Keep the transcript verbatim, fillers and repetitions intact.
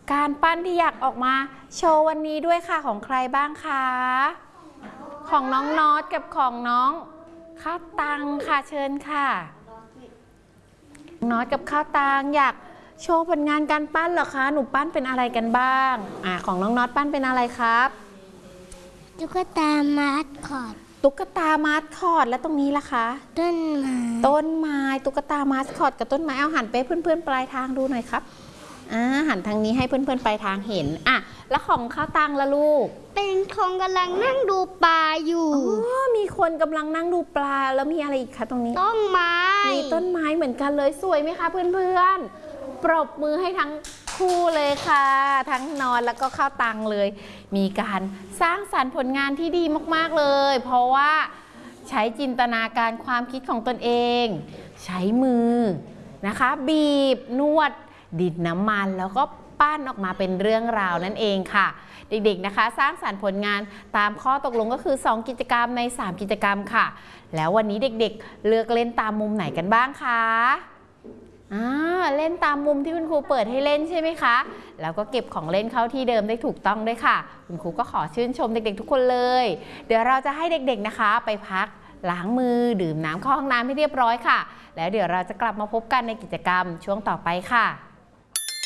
การปั้นที่อยากออกมาโชว์วันนี้ด้วยค่ะของใครบ้างคะของน้องน็อตกับของน้องข้าวตังค่ะเชิญค่ะน็อตกับข้าวตังอยากโชว์ผลงานการปั้นเหรอคะหนูปั้นเป็นอะไรกันบ้างอ่าของน้องน็อตปั้นเป็นอะไรครับตุ๊กตามาสคอตตุ๊กตามาสคอตและตรงนี้ล่ะคะต้นไม้ต้นไม้ตุ๊กตามาสคอตกับต้นไม้เอาหันไปเพื่อนๆปลายทางดูหน่อยครับอ่าหันทางนี้ให้เพื่อนๆปลายทางเห็นอ่ะแล้วของข้าวตังละลูกเป็นคนกำลังนั่งดูปลาอยู่อ๋อมีคนกำลังนั่งดูปลาแล้วมีอะไรอีกคะตรงนี้ต้นไม้มีต้นไม้เหมือนกันเลยสวยไหมคะเพื่อนๆปรบมือให้ทั้งคู่เลยค่ะทั้งนอนแล้วก็ข้าวตังเลยมีการสร้างสรรค์ผลงานที่ดีมากๆเลยเพราะว่าใช้จินตนาการความคิดของตนเองใช้มือนะคะบีบนวดดินน้ำมันแล้วก็ปั้นออกมาเป็นเรื่องราวนั่นเองค่ะเด็กๆนะคะสร้างสรรค์ผลงานตามข้อตกลงก็คือสองกิจกรรมในสามกิจกรรมค่ะแล้ววันนี้เด็กๆเลือกเล่นตามมุมไหนกันบ้างคะอ่าเล่นตามมุมที่คุณครูเปิดให้เล่นใช่ไหมคะแล้วก็เก็บของเล่นเข้าที่เดิมได้ถูกต้องด้วยค่ะคุณครูก็ขอชื่นชมเด็กๆทุกคนเลยเดี๋ยวเราจะให้เด็กๆนะคะไปพักล้างมือดื่มน้ำเข้าห้องน้ำให้เรียบร้อยค่ะแล้วเดี๋ยวเราจะกลับมาพบกันในกิจกรรมช่วงต่อไปค่ะ